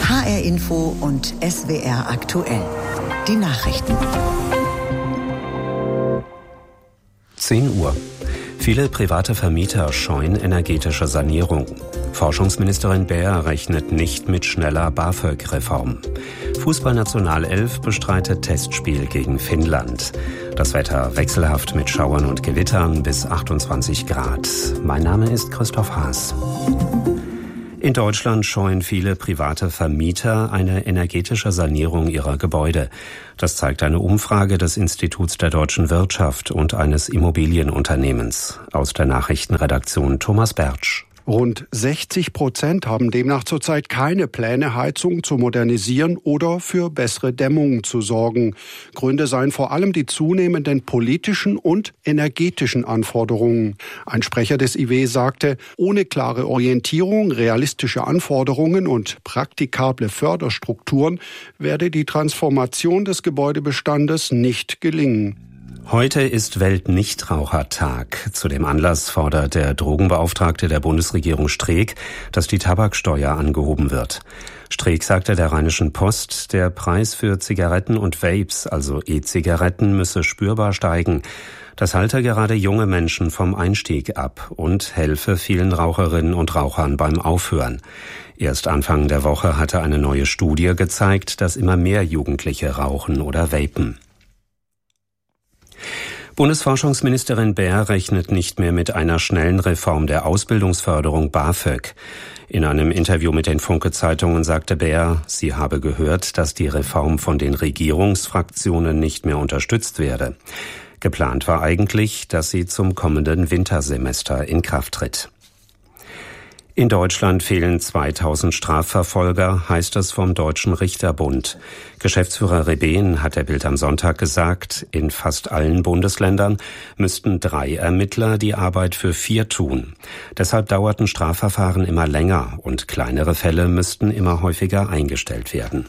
HR Info und SWR aktuell. Die Nachrichten. 10 Uhr. Viele private Vermieter scheuen energetische Sanierung. Forschungsministerin Baer rechnet nicht mit schneller BAföG-Reform. Fußballnationalelf bestreitet Testspiel gegen Finnland. Das Wetter wechselhaft mit Schauern und Gewittern bis 28 Grad. Mein Name ist Christoph Haas. In Deutschland scheuen viele private Vermieter eine energetische Sanierung ihrer Gebäude. Das zeigt eine Umfrage des Instituts der deutschen Wirtschaft und eines Immobilienunternehmens. Aus der Nachrichtenredaktion Thomas Bertsch. Rund 60% haben demnach zurzeit keine Pläne, Heizung zu modernisieren oder für bessere Dämmung zu sorgen. Gründe seien vor allem die zunehmenden politischen und energetischen Anforderungen. Ein Sprecher des IW sagte, ohne klare Orientierung, realistische Anforderungen und praktikable Förderstrukturen werde die Transformation des Gebäudebestandes nicht gelingen. Heute ist Weltnichtrauchertag. Zu dem Anlass fordert der Drogenbeauftragte der Bundesregierung Streeck, dass die Tabaksteuer angehoben wird. Streeck sagte der Rheinischen Post, der Preis für Zigaretten und Vapes, also E-Zigaretten, müsse spürbar steigen. Das halte gerade junge Menschen vom Einstieg ab und helfe vielen Raucherinnen und Rauchern beim Aufhören. Erst Anfang der Woche hatte eine neue Studie gezeigt, dass immer mehr Jugendliche rauchen oder vapen. Bundesforschungsministerin Baer rechnet nicht mehr mit einer schnellen Reform der Ausbildungsförderung BAföG. In einem Interview mit den Funke-Zeitungen sagte Baer, sie habe gehört, dass die Reform von den Regierungsfraktionen nicht mehr unterstützt werde. Geplant war eigentlich, dass sie zum kommenden Wintersemester in Kraft tritt. In Deutschland fehlen 2000 Strafverfolger, heißt es vom Deutschen Richterbund. Geschäftsführer Rebehn hat der Bild am Sonntag gesagt, in fast allen Bundesländern müssten 3 Ermittler die Arbeit für 4 tun. Deshalb dauerten Strafverfahren immer länger und kleinere Fälle müssten immer häufiger eingestellt werden.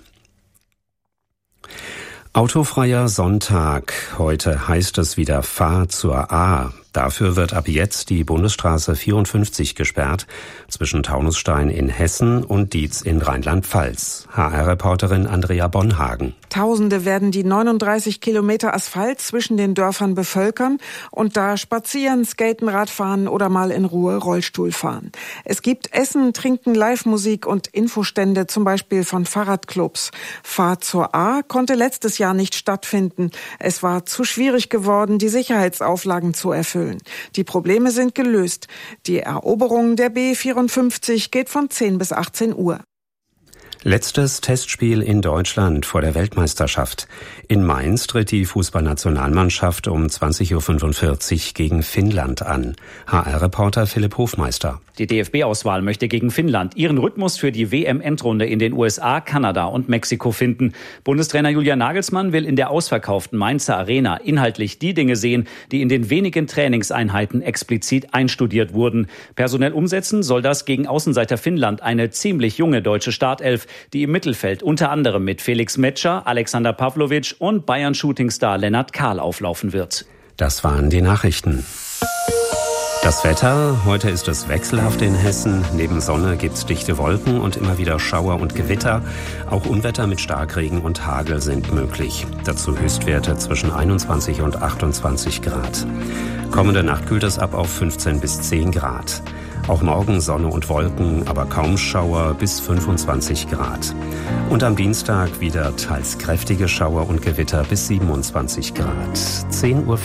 Autofreier Sonntag. Heute heißt es wieder Fahr zur A. Dafür wird ab jetzt die Bundesstraße 54 gesperrt zwischen Taunusstein in Hessen und Dietz in Rheinland-Pfalz. HR-Reporterin Andrea Bonhagen. Tausende werden die 39 Kilometer Asphalt zwischen den Dörfern bevölkern und da spazieren, skaten, Radfahren oder mal in Ruhe Rollstuhl fahren. Es gibt Essen, Trinken, Live-Musik und Infostände, zum Beispiel von Fahrradclubs. Fahr zur A konnte letztes Jahr nicht stattfinden. Es war zu schwierig geworden, die Sicherheitsauflagen zu erfüllen. Die Probleme sind gelöst. Die Eroberung der B54 geht von 10 bis 18 Uhr. Letztes Testspiel in Deutschland vor der Weltmeisterschaft. In Mainz tritt die Fußballnationalmannschaft um 20.45 Uhr gegen Finnland an. HR-Reporter Philipp Hofmeister. Die DFB-Auswahl möchte gegen Finnland ihren Rhythmus für die WM-Endrunde in den USA, Kanada und Mexiko finden. Bundestrainer Julian Nagelsmann will in der ausverkauften Mainzer Arena inhaltlich die Dinge sehen, die in den wenigen Trainingseinheiten explizit einstudiert wurden. Personell umsetzen soll das gegen Außenseiter Finnland eine ziemlich junge deutsche Startelf, die im Mittelfeld unter anderem mit Felix Metscher, Alexander Pavlovic und Bayern-Shootingstar Lennart Kahl auflaufen wird. Das waren die Nachrichten. Das Wetter, heute ist es wechselhaft in Hessen. Neben Sonne gibt's dichte Wolken und immer wieder Schauer und Gewitter. Auch Unwetter mit Starkregen und Hagel sind möglich. Dazu Höchstwerte zwischen 21 und 28 Grad. Kommende Nacht kühlt es ab auf 15 bis 10 Grad. Auch morgen Sonne und Wolken, aber kaum Schauer bis 25 Grad. Und am Dienstag wieder teils kräftige Schauer und Gewitter bis 27 Grad. 10.04 Uhr.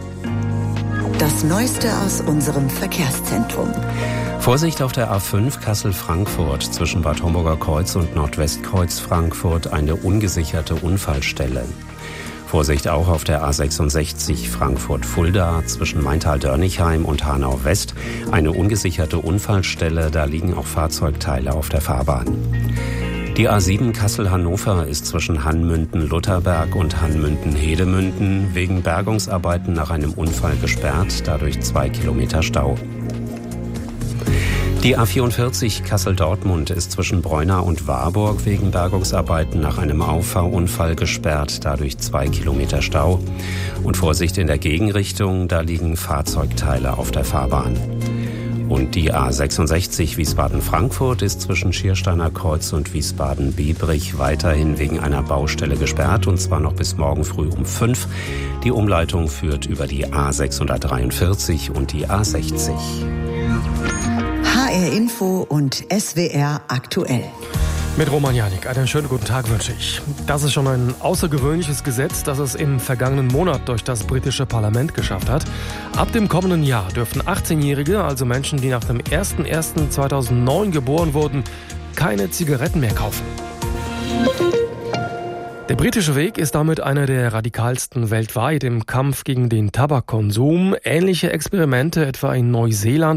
Das Neueste aus unserem Verkehrszentrum. Vorsicht auf der A5 Kassel-Frankfurt zwischen Bad Homburger Kreuz und Nordwestkreuz Frankfurt eine ungesicherte Unfallstelle. Vorsicht auch auf der A66 Frankfurt-Fulda zwischen Maintal-Dörnichheim und Hanau-West. Eine ungesicherte Unfallstelle, da liegen auch Fahrzeugteile auf der Fahrbahn. Die A7 Kassel-Hannover ist zwischen Hannmünden-Lutherberg und Hannmünden-Hedemünden wegen Bergungsarbeiten nach einem Unfall gesperrt, dadurch 2 Kilometer Stau. Die A44 Kassel-Dortmund ist zwischen Breunau und Warburg wegen Bergungsarbeiten nach einem Auffahrunfall gesperrt, dadurch 2 Kilometer Stau. Und Vorsicht in der Gegenrichtung, da liegen Fahrzeugteile auf der Fahrbahn. Und die A66 Wiesbaden-Frankfurt ist zwischen Schiersteiner Kreuz und Wiesbaden-Biebrich weiterhin wegen einer Baustelle gesperrt, und zwar noch bis morgen früh um 5. Die Umleitung führt über die A643 und die A60. HR Info und SWR aktuell. Mit Roman Janik, einen schönen guten Tag wünsche ich. Das ist schon ein außergewöhnliches Gesetz, das es im vergangenen Monat durch das britische Parlament geschafft hat. Ab dem kommenden Jahr dürfen 18-Jährige, also Menschen, die nach dem 01.01.2009 geboren wurden, keine Zigaretten mehr kaufen. Der britische Weg ist damit einer der radikalsten weltweit im Kampf gegen den Tabakkonsum. Ähnliche Experimente etwa in Neuseeland